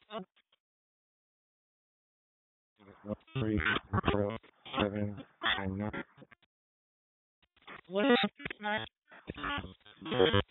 3, 4, 7, 9, 9. What is that?